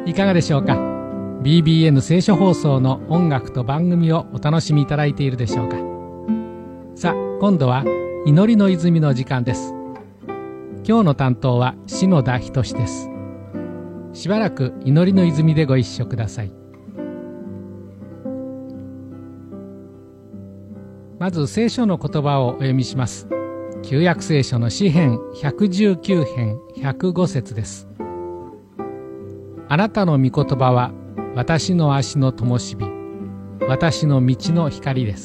いかがでしょうか。 BBN 聖書放送の音楽と番組をお楽しみいただいているでしょうか。さあ、今度は祈りの泉の時間です。今日の担当は篠田仁です。しばらく祈りの泉でご一緒ください。まず聖書の言葉をお読みします。旧約聖書の詩編119編105節です。あなたの御言葉は私の足の灯火、私の道の光です。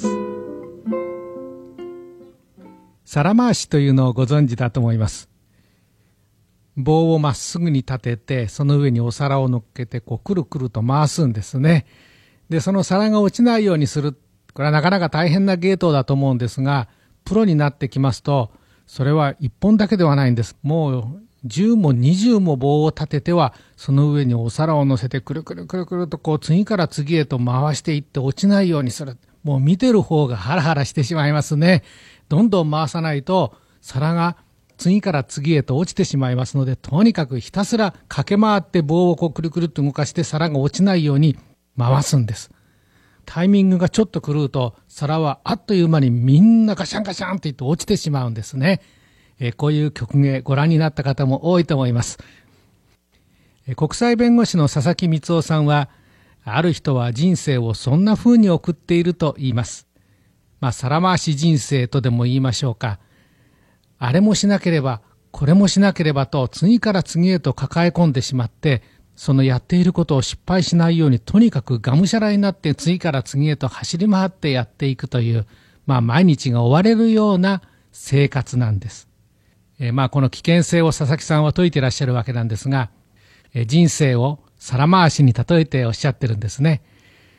皿回しというのをご存知だと思います。棒をまっすぐに立てて、その上にお皿を乗っけてくるくると回すんですね。で、その皿が落ちないようにする。これはなかなか大変な芸当だと思うんですが、プロになってきますと、それは一本だけではないんです。もう10も20も棒を立てては、その上にお皿を乗せてくるくるくるくると次から次へと回していって落ちないようにする。もう見てる方がハラハラしてしまいますね。どんどん回さないと皿が次から次へと落ちてしまいますので、とにかくひたすら駆け回って棒をくるくると動かして皿が落ちないように回すんです。タイミングがちょっと狂うと、皿はあっという間にみんなガシャンガシャンって言って落ちてしまうんですね。こういう曲芸ご覧になった方も多いと思います。国際弁護士の佐々木光夫さんは、ある人は人生をそんな風に送っていると言います。皿回し人生とでも言いましょうか。あれもしなければ、これもしなければと次から次へと抱え込んでしまって、そのやっていることを失敗しないようにとにかくがむしゃらになって次から次へと走り回ってやっていくという、毎日が追われるような生活なんです。この危険性を佐々木さんは説いていらっしゃるわけなんですが、人生を皿回しに例えておっしゃってるんですね。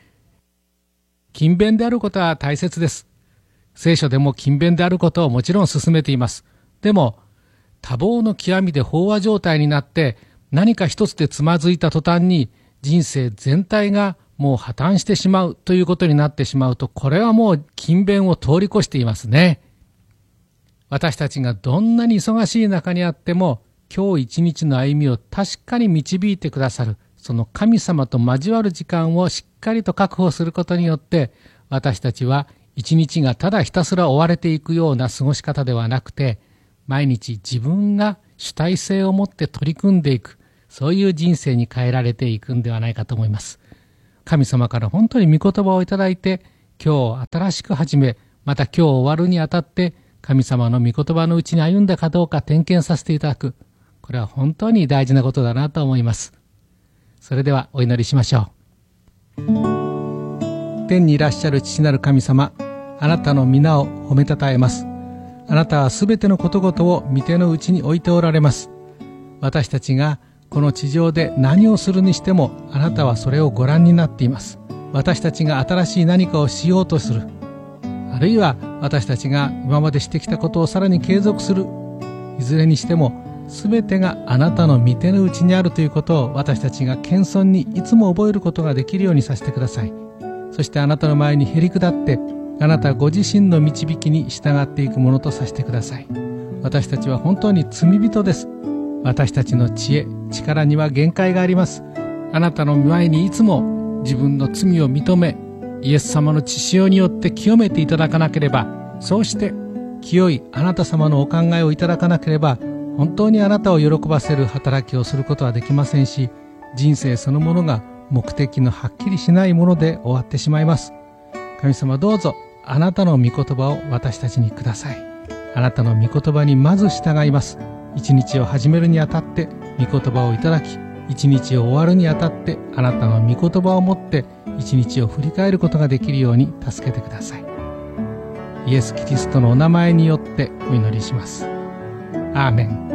勤勉であることは大切です。聖書でも勤勉であることをもちろん勧めています。でも多忙の極みで飽和状態になって何か一つでつまずいた途端に人生全体がもう破綻してしまうということになってしまうと、これはもう勤勉を通り越していますね。私たちがどんなに忙しい中にあっても、今日一日の歩みを確かに導いてくださる、その神様と交わる時間をしっかりと確保することによって、私たちは一日がただひたすら追われていくような過ごし方ではなくて、毎日自分が主体性を持って取り組んでいく、そういう人生に変えられていくんではないかと思います。神様から本当に御言葉をいただいて、今日新しく始め、また今日終わるにあたって、神様の御言葉のうちに歩んだかどうか点検させていただく。これは本当に大事なことだなと思います。それではお祈りしましょう。天にいらっしゃる父なる神様、あなたの皆を褒めたたえます。あなたはすべてのことごとを御手のうちに置いておられます。私たちがこの地上で何をするにしても、あなたはそれをご覧になっています。私たちが新しい何かをしようとする、あるいは私たちが今までしてきたことをさらに継続する、いずれにしても全てがあなたの御手のうちにあるということを、私たちが謙遜にいつも覚えることができるようにさせてください。そしてあなたの前にへり下って、あなたご自身の導きに従っていくものとさせてください。私たちは本当に罪人です。私たちの知恵、力には限界があります。あなたの前にいつも自分の罪を認め、イエス様の血潮によって清めていただかなければ、そうして清いあなた様のお考えをいただかなければ、本当にあなたを喜ばせる働きをすることはできませんし、人生そのものが目的のはっきりしないもので終わってしまいます。神様、どうぞあなたの御言葉を私たちにください。あなたの御言葉にまず従います。一日を始めるにあたって御言葉をいただき、一日を終わるにあたってあなたの御言葉を持って一日を振り返ることができるように助けてください。イエス・キリストのお名前によってお祈りします。アーメン。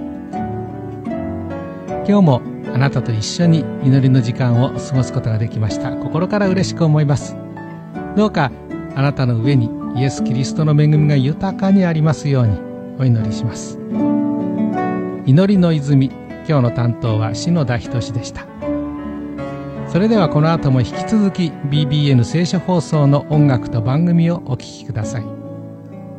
今日もあなたと一緒に祈りの時間を過ごすことができました。心から嬉しく思います。どうかあなたの上にイエス・キリストの恵みが豊かにありますようにお祈りします。祈りの泉、今日の担当は篠田仁でした。それではこの後も引き続き BBN 聖書放送の音楽と番組をお聴きください。